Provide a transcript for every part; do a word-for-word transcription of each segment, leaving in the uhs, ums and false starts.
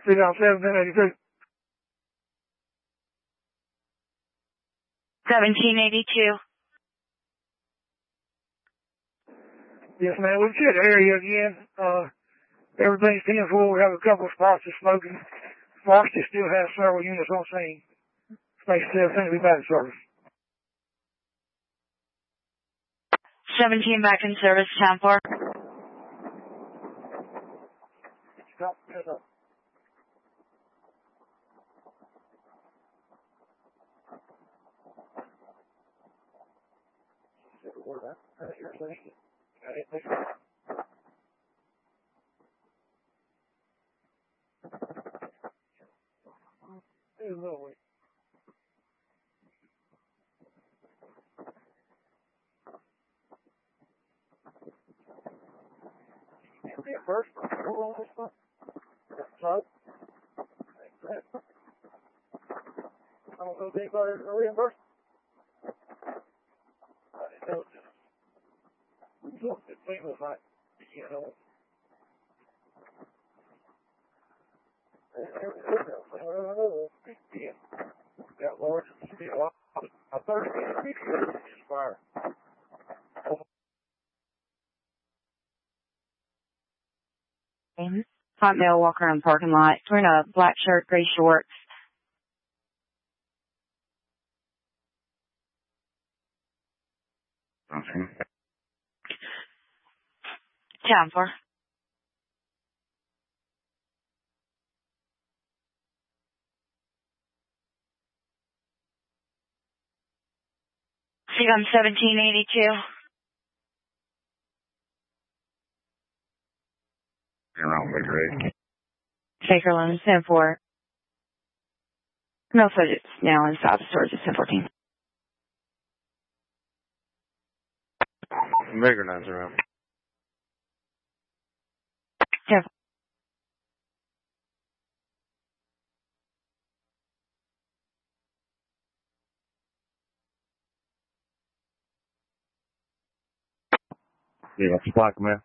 See down seventeen eighty-two. seventeen eighty-two. Yes, ma'am. We've checked the area again. Uh, everything's ten four. We have a couple of spots of smoking. Varsity still has several units on scene. Station seventeen will be back in service. seventeen back in service, ten four. Stop. Yes, sir. Where's that? That's your thing. Got it. Thank you. There's no way. Yeah, first, hold on this one. So, I'm going to go take our reimbursement. I don't know. Look, the thing was like, you know. Yeah. That large, a thirty feet is fire. Hot mail walker in parking lot. Wearing a black shirt, gray shorts. Okay. ten four. C M seventeen eighty-two. Around Big Ray. Fakerland, ten four. No footage now inside the storage of ten fourteen. Bigger nine's around. ten four. Yeah, that's a black man.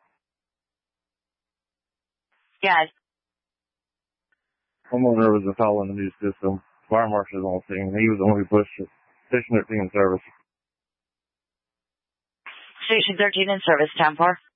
Guys. Homeowner was a fellow in the new system. Fire marshal's on scene. He was the one who pushed it. Station thirteen in service. Station thirteen in service, ten four.